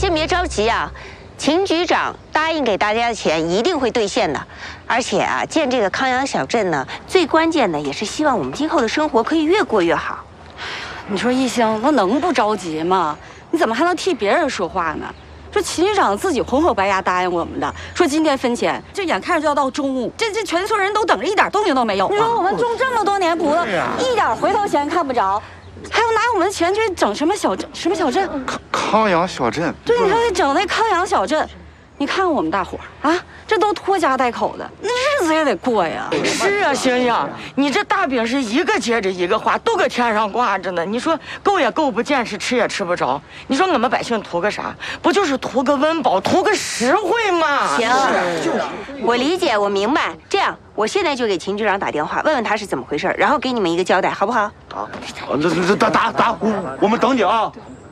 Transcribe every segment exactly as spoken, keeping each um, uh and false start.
先别着急啊，秦局长答应给大家的钱一定会兑现的。而且啊，建这个康阳小镇呢，最关键的也是希望我们今后的生活可以越过越好。 你说一星，那能不着急吗？你怎么还能替别人说话呢？说秦局长自己红口白牙答应我们的，说今天分钱，这眼看着就要到中午，这这全村人都等着，一点动静都没有。你说我们种这么多年葡萄，一点回头钱看不着。 还要拿我们的钱去整什么小镇？什么小镇？ 康康阳小镇。 对，你说整那康阳小镇，你看我们大伙儿啊，这都拖家带口的，那日子也得过呀。 是啊，星星，你这大饼是一个接着一个花，都搁天上挂着呢。你说够也够不见识，吃也吃不着。你说我们百姓图个啥？不就是图个温饱，图个实惠吗？ 行，我理解，我明白。这样，我现在就给秦局长打电话，问问他是怎么回事，然后给你们一个交代，好不好？ 啊，这这这打打打，我我们等你啊。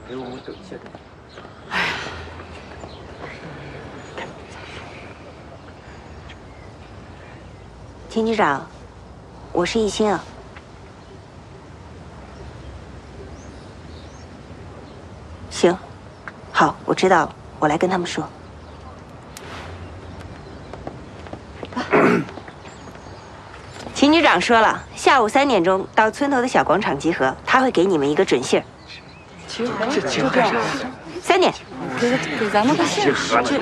哎呀。 秦局长，我是一心啊。行，好，我知道了，我来跟他们说。秦局长说了，下午三点钟到村头的小广场集合，他会给你们一个准信儿。 集合？这集合干啥呀？ 三点。 给给咱们个信儿。